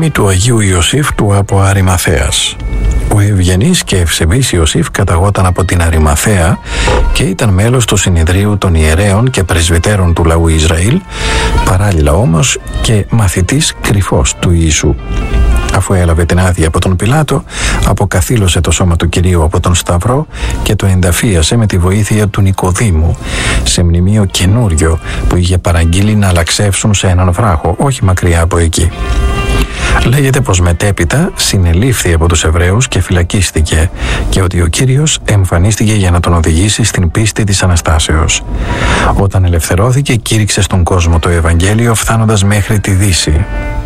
μνήμη του Αγίου Ιωσήφ του από Αριμαθέας. Ο ευγενής και ευσεβής Ιωσήφ καταγόταν από την Αριμαθέα και ήταν μέλος του συνεδρίου των ιερέων και πρεσβυτέρων του λαού Ισραήλ, παράλληλα όμως και μαθητής κρυφός του Ιησού. Αφού έλαβε την άδεια από τον Πιλάτο, αποκαθήλωσε το σώμα του Κυρίου από τον Σταυρό και το ενταφίασε με τη βοήθεια του Νικοδήμου σε μνημείο καινούριο που είχε παραγγείλει να αλλαξεύσουν σε έναν βράχο, όχι μακριά από εκεί. Λέγεται πως μετέπειτα συνελήφθη από τους Εβραίους και φυλακίστηκε και ότι ο Κύριος εμφανίστηκε για να τον οδηγήσει στην πίστη της Αναστάσεως. Όταν ελευθερώθηκε, κήρυξε στον κόσμο το Ευαγγέλιο φτάνοντας μέχρι τη Δύση.